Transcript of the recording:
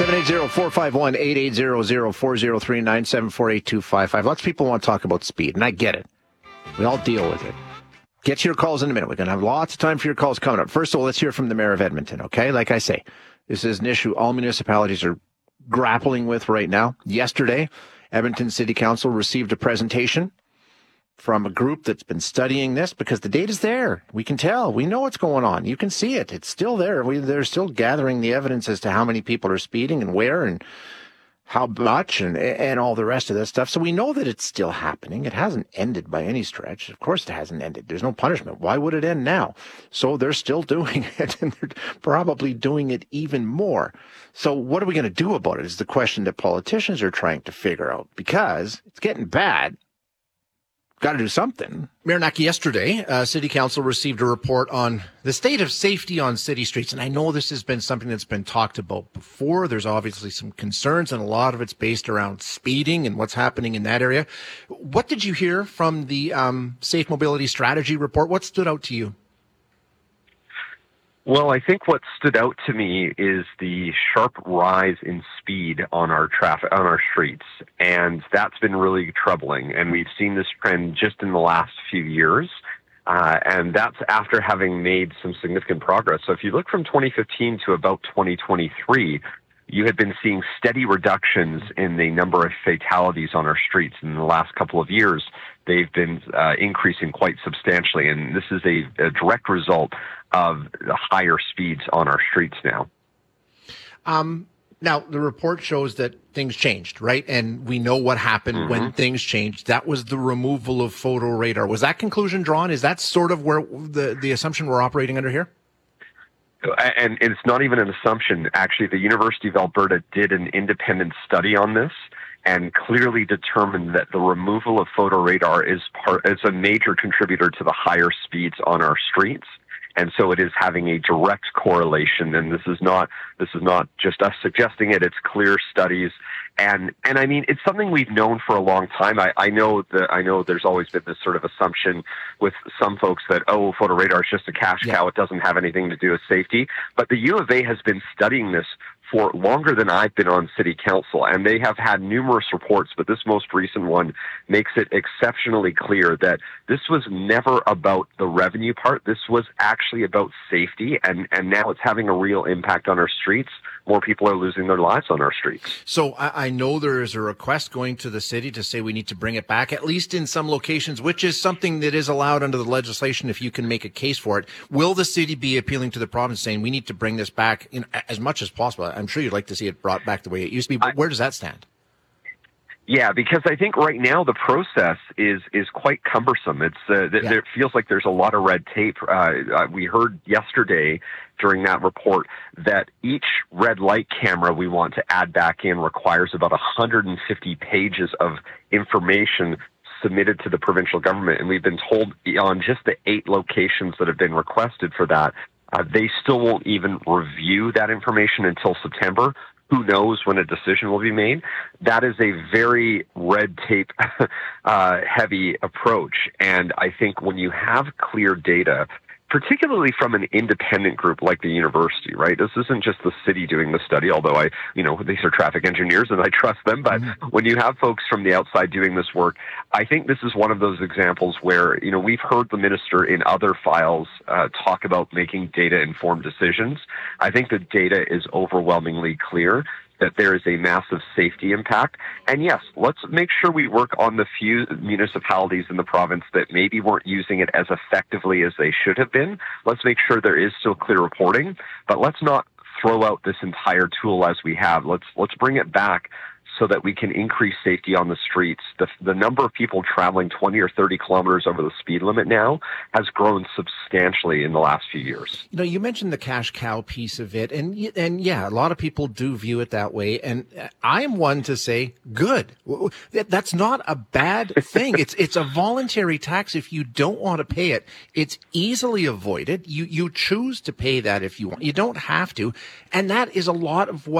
780-451-8800-4039-748-255. Lots of people want to talk about speed, and I get it. We all deal with it. Get to your calls in a minute. We're going to have lots of time for your calls coming up. First of all, let's hear from the mayor of Edmonton, okay? Like I say, this is an issue all municipalities are grappling with right now. Yesterday, Edmonton City Council received a presentation from a group that's been studying this because the data's there. We can tell. We know what's going on. You can see it. It's still there. They're still gathering the evidence as to how many people are speeding and where and how much and all the rest of that stuff. So we know that it's still happening. It hasn't ended by any stretch. Of course it hasn't ended. There's no punishment. Why would it end now? So they're still doing it, and they're probably doing it even more. So what are we going to do about it is the question that politicians are trying to figure out, because it's getting bad. Got to do something. Mayor Naki, yesterday, City Council received a report on the state of safety on city streets. And I know this has been something that's been talked about before. There's obviously some concerns, and a lot of it's based around speeding and what's happening in that area. What did you hear from the Safe Mobility Strategy report? What stood out to you? Well, I think what stood out to me is the sharp rise in speed on our streets, and that's been really troubling. And we've seen this trend just in the last few years, and that's after having made some significant progress. So if you look from 2015 to about 2023, you had been seeing steady reductions in the number of fatalities on our streets. In the last couple of years, they've been increasing quite substantially, and this is a direct result of the higher speeds on our streets now. Now, the report shows that things changed, right? And we know what happened when things changed. That was the removal of photo radar. Was that conclusion drawn? Is that sort of where the assumption we're operating under here? And it's not even an assumption. Actually, the University of Alberta did an independent study on this and clearly determined that the removal of photo radar is a major contributor to the higher speeds on our streets. And so it is having a direct correlation, and this is not just us suggesting it. It's clear studies, and I mean, it's something we've known for a long time. I know there's always been this sort of assumption with some folks that, photo radar is just a cash cow. It doesn't have anything to do with safety. But the U of A has been studying this for longer than I've been on city council, and they have had numerous reports, but this most recent one makes it exceptionally clear that this was never about the revenue part. This was actually about safety, and now it's having a real impact on our streets. More people are losing their lives on our streets. So I know there is a request going to the city to say we need to bring it back, at least in some locations, which is something that is allowed under the legislation if you can make a case for it. Will the city be appealing to the province saying we need to bring this back in as much as possible? I'm sure you'd like to see it brought back the way it used to be, but where does that stand? Yeah, because I think right now the process is quite cumbersome. It feels like there's a lot of red tape. We heard yesterday during that report that each red light camera we want to add back in requires about 150 pages of information submitted to the provincial government. And we've been told on just the 8 locations that have been requested for that, they still won't even review that information until September. Who knows when a decision will be made? That is a very red tape heavy approach. And I think when you have clear data, particularly from an independent group like the university, right? This isn't just the city doing the study, although these are traffic engineers and I trust them. But when you have folks from the outside doing this work, I think this is one of those examples where, we've heard the minister in other files talk about making data-informed decisions. I think the data is overwhelmingly clear that there is a massive safety impact. And yes, let's make sure we work on the few municipalities in the province that maybe weren't using it as effectively as they should have been. Let's make sure there is still clear reporting, but let's not throw out this entire tool as we have. Let's bring it back so that we can increase safety on the streets. The number of people traveling 20 or 30 kilometers over the speed limit now has grown substantially in the last few years. You mentioned the cash cow piece of it, and yeah, a lot of people do view it that way, and I am one to say, good. That's not a bad thing. It's a voluntary tax. If you don't want to pay it, it's easily avoided. You choose to pay that if you want. You don't have to, and that is a lot of what